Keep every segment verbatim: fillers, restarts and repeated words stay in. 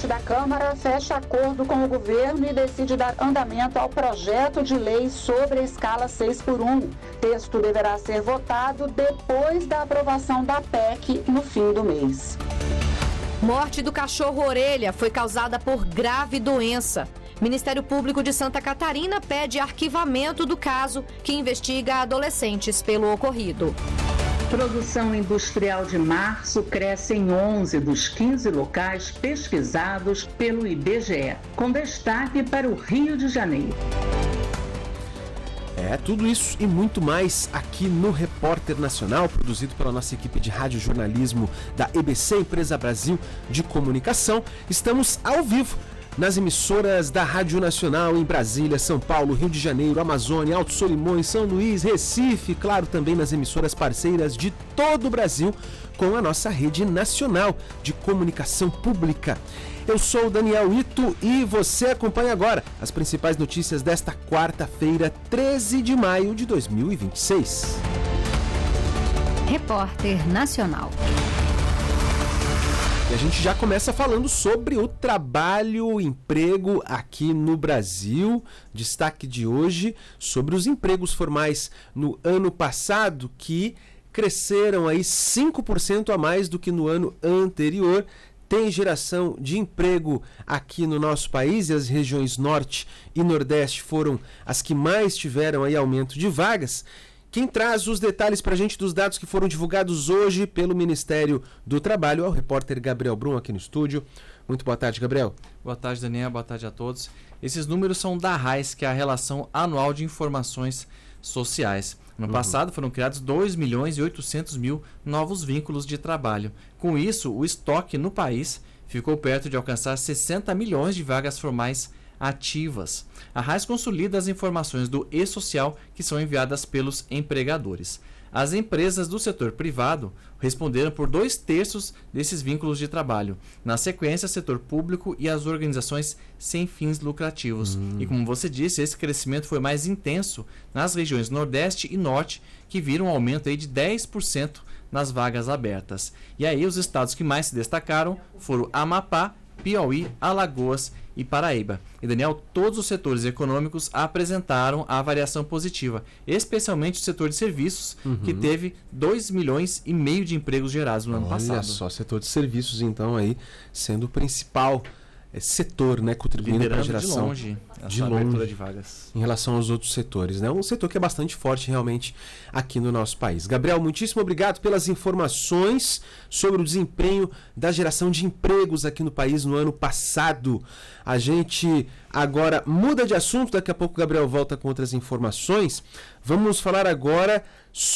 presidente da Câmara fecha acordo com o governo e decide dar andamento ao projeto de lei sobre a escala seis por um. O texto deverá ser votado depois da aprovação da P E C no fim do mês. Morte do cachorro Orelha foi causada por grave doença. Ministério Público de Santa Catarina pede arquivamento do caso que investiga adolescentes pelo ocorrido. Produção industrial de março cresce em onze dos quinze locais pesquisados pelo I B G E, com destaque para o Rio de Janeiro. É, tudo isso e muito mais aqui no Repórter Nacional, produzido pela nossa equipe de radiojornalismo da E B C, Empresa Brasil de Comunicação. Estamos ao vivo nas emissoras da Rádio Nacional em Brasília, São Paulo, Rio de Janeiro, Amazônia, Alto Solimões, São Luís, Recife, claro, também nas emissoras parceiras de todo o Brasil, com a nossa rede nacional de comunicação pública. Eu sou o Daniel Ito e você acompanha agora as principais notícias desta quarta-feira, treze de maio de dois mil e vinte e seis. Repórter Nacional. E a gente já começa falando sobre o trabalho, o emprego aqui no Brasil. Destaque de hoje sobre os empregos formais no ano passado, que cresceram aí cinco por cento a mais do que no ano anterior. Tem geração de emprego aqui no nosso país e as regiões Norte e Nordeste foram as que mais tiveram aí aumento de vagas. Quem traz os detalhes para a gente dos dados que foram divulgados hoje pelo Ministério do Trabalho é o repórter Gabriel Brum aqui no estúdio. Muito boa tarde, Gabriel. Boa tarde, Daniel. Boa tarde a todos. Esses números são da RAIS, que é a Relação Anual de Informações Sociais. No Uhum. passado foram criados dois milhões e oitocentos mil novos vínculos de trabalho. Com isso, o estoque no país ficou perto de alcançar sessenta milhões de vagas formais ativas. A RAIS consolida as informações do e-social que são enviadas pelos empregadores. As empresas do setor privado responderam por dois terços desses vínculos de trabalho. Na sequência, setor público e as organizações sem fins lucrativos. Hum. E como você disse, esse crescimento foi mais intenso nas regiões Nordeste e Norte, que viram um aumento aí de dez por cento nas vagas abertas. E aí os estados que mais se destacaram foram Amapá, Piauí, Alagoas e Paraíba. E Daniel, todos os setores econômicos apresentaram a variação positiva, especialmente o setor de serviços, uhum. que teve dois milhões e meio de empregos gerados no ano Olha passado. Olha só, setor de serviços então aí sendo o principal é, setor, né, contribuindo para a geração de longe a de sua longe, abertura de vagas em relação aos outros setores, né? Um setor que é bastante forte realmente aqui no nosso país. Gabriel, muitíssimo obrigado pelas informações sobre o desempenho da geração de empregos aqui no país no ano passado. A gente agora muda de assunto, daqui a pouco o Gabriel volta com outras informações. Vamos falar agora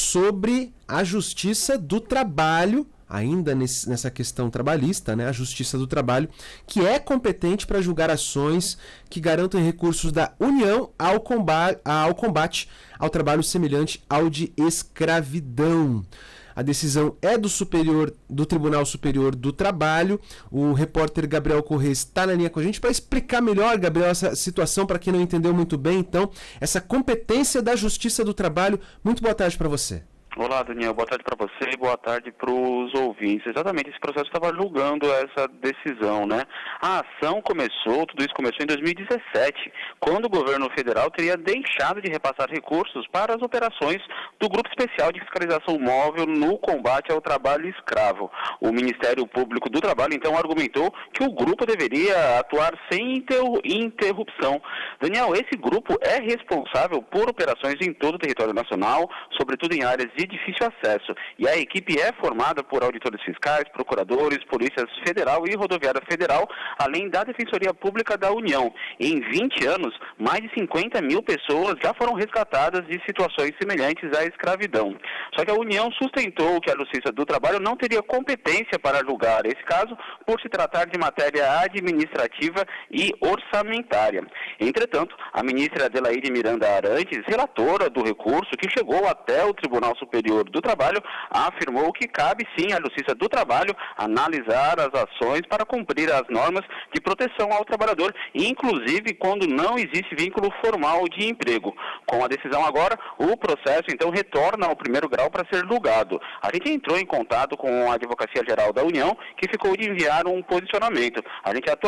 sobre a Justiça do Trabalho, ainda nesse, nessa questão trabalhista, né? A Justiça do Trabalho, que é competente para julgar ações que garantam recursos da União ao combate, ao combate ao trabalho semelhante ao de escravidão. A decisão é do Superior, do Tribunal Superior do Trabalho. O repórter Gabriel Corrêa está na linha com a gente para explicar melhor, Gabriel, essa situação para quem não entendeu muito bem. Então, essa competência da Justiça do Trabalho. Muito boa tarde para você. Olá, Daniel. Boa tarde para você e boa tarde para os ouvintes. Exatamente, esse processo estava julgando essa decisão, né? A ação começou, tudo isso começou em dois mil e dezessete, quando o governo federal teria deixado de repassar recursos para as operações do Grupo Especial de Fiscalização Móvel no combate ao trabalho escravo. O Ministério Público do Trabalho, então, argumentou que o grupo deveria atuar sem interrupção. Daniel, esse grupo é responsável por operações em todo o território nacional, sobretudo em áreas de difícil acesso, e a equipe é formada por auditores fiscais, procuradores, polícias federal e rodoviária federal, além da Defensoria Pública da União. Em vinte anos, mais de cinquenta mil pessoas já foram resgatadas de situações semelhantes à escravidão. Só que a União sustentou que a Justiça do Trabalho não teria competência para julgar esse caso, por se tratar de matéria administrativa e orçamentária. Entretanto, a ministra Adelaide Miranda Arantes, relatora do recurso que chegou até o Tribunal Superior do Trabalho, afirmou que cabe sim à Justiça do Trabalho analisar as ações para cumprir as normas de proteção ao trabalhador, inclusive quando não existe vínculo formal de emprego. Com a decisão agora, o processo então retorna ao primeiro grau para ser julgado. A gente entrou em contato com a Advocacia Geral da União, que ficou de enviar um posicionamento. A gente